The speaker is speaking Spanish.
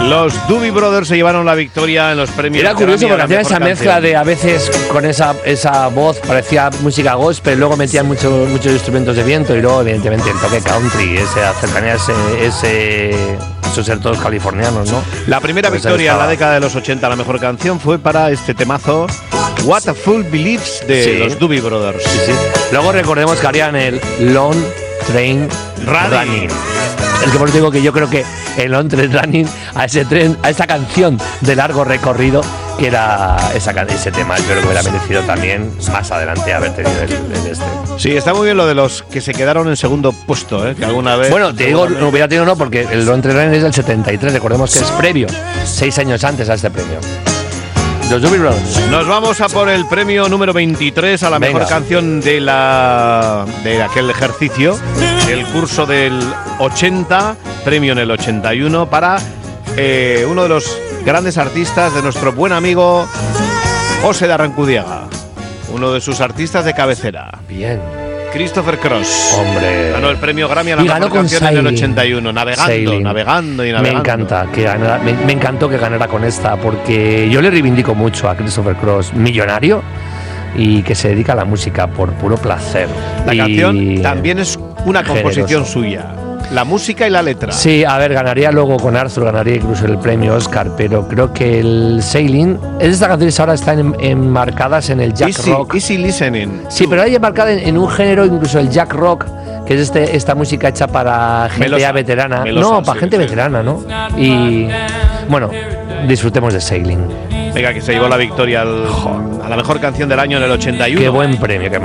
Los Doobie Brothers se llevaron la victoria en los premios. Era curioso porque hacían esa mezcla canción. de a veces con esa voz parecía música gospel, luego metían muchos instrumentos de viento y luego evidentemente el toque country, esa cercanía, esos ser todos californianos, ¿no? La primera Pues victoria en la estaba. década de los 80, la mejor canción fue para este temazo What a Fool Believes de Sí. los Doobie Brothers. Sí. Luego recordemos que harían el Long Train Running. Es que por eso digo que yo creo que el Long Train Running a esa canción de largo recorrido que era ese tema, yo creo que hubiera merecido también más adelante haber tenido el este. Sí, está muy bien lo de los que se quedaron en segundo puesto, que alguna vez. Bueno, te digo, no hubiera tenido no, porque el Long Train Running es del 73, recordemos que es previo, 6 años antes a este premio. Los Doobie Brothers. Nos vamos a por el premio número 23 a la Venga. mejor canción de aquel ejercicio, el curso del 80, premio en el 81 para uno de los grandes artistas de nuestro buen amigo José de Arrancudiaga, uno de sus artistas de cabecera, Bien. Christopher Cross. Hombre. Ganó el premio Grammy a la Y ganó mejor con canción en el Sailing. 81, navegando. Me encanta que ganara, me encantó que ganara con esta, porque yo le reivindico mucho a Christopher Cross, millonario y que se dedica a la música por puro placer. La Y canción también es una composición generoso. suya, la música y la letra. Sí, a ver, ganaría luego con Arthur, ganaría incluso el premio Oscar, pero creo que el Sailing, estas canciones ahora están enmarcadas en el jack rock. Easy listening. Sí, pero hay enmarcada en un género, incluso el jack rock, que es esta música hecha para gente Melosa, ya veterana. melosa, No, para sí, gente sí. veterana, ¿no? Y bueno, disfrutemos de Sailing. Venga, que se llevó la victoria a la mejor canción del año en el 81. Qué buen premio que